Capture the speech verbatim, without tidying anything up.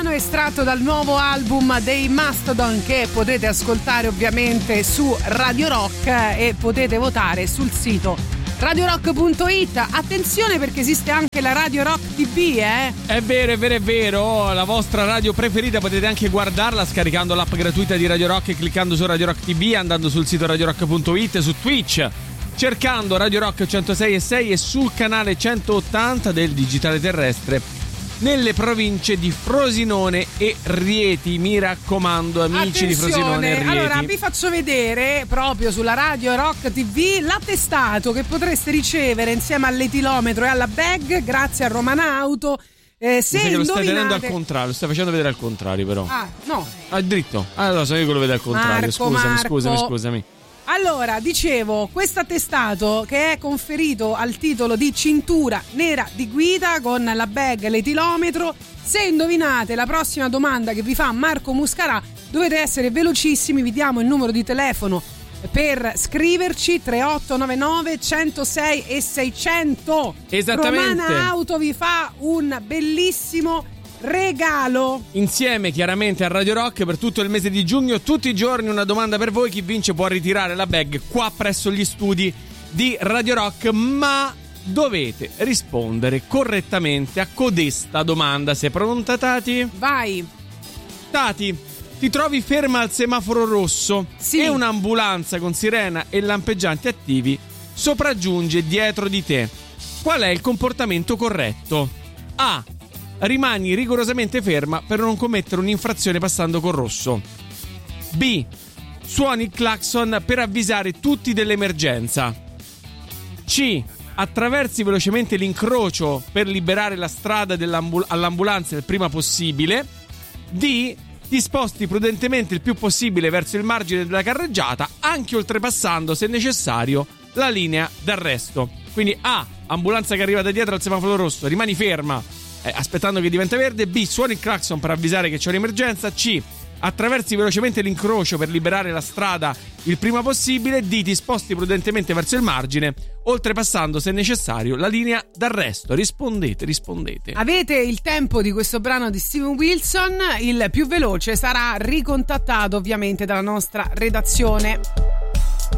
brano estratto dal nuovo album dei Mastodon, che potete ascoltare ovviamente su Radio Rock e potete votare sul sito radio rock punto it. Attenzione, perché esiste anche la Radio Rock T V, eh? È vero, è vero, è vero. La vostra radio preferita potete anche guardarla scaricando l'app gratuita di Radio Rock e cliccando su Radio Rock T V, andando sul sito radio rock punto it, su Twitch cercando Radio Rock centosei e sei e sul canale centottanta del digitale terrestre nelle province di Frosinone e Rieti. Mi raccomando, amici. Attenzione, di Frosinone e Rieti. Allora vi faccio vedere proprio sulla Radio Rock T V l'attestato che potreste ricevere insieme all'etilometro e alla bag grazie a Romana Auto. Eh, se che lo indovinate... stai tenendo al contrario, lo stai facendo vedere al contrario, però. Ah, no. Ah, dritto. Allora, sono io che lo vedo al contrario. Marco, scusami, Marco. scusami, scusami. Allora, dicevo, questo attestato che è conferito al titolo di cintura nera di guida con la bag e l'etilometro, se indovinate la prossima domanda che vi fa Marco Muscarà, dovete essere velocissimi, vi diamo il numero di telefono per scriverci: tre otto nove nove centosei e seicento. Esattamente. Romana Auto vi fa un bellissimo regalo insieme chiaramente a Radio Rock per tutto il mese di giugno, tutti i giorni una domanda per voi. Chi vince può ritirare la bag qua presso gli studi di Radio Rock, ma dovete rispondere correttamente a codesta domanda. Sei pronta, Tati? Vai. Tati, ti trovi ferma al semaforo rosso, sì, e un'ambulanza con sirena e lampeggianti attivi sopraggiunge dietro di te. Qual è il comportamento corretto? A. Rimani rigorosamente ferma per non commettere un'infrazione passando col rosso. B. Suoni il clacson per avvisare tutti dell'emergenza. C. Attraversi velocemente l'incrocio per liberare la strada all'ambulanza il prima possibile. D. Ti sposti prudentemente il più possibile verso il margine della carreggiata, anche oltrepassando, se necessario, la linea d'arresto. Quindi A. Ambulanza che arriva da dietro al semaforo rosso, rimani ferma Eh, aspettando che diventa verde. B. Suoni il clacson per avvisare che c'è un'emergenza. C. Attraversi velocemente l'incrocio per liberare la strada il prima possibile. D. Ti sposti prudentemente verso il margine, oltrepassando, se necessario, la linea d'arresto. Rispondete, rispondete. Avete il tempo di questo brano di Steven Wilson. Il più veloce sarà ricontattato ovviamente dalla nostra redazione.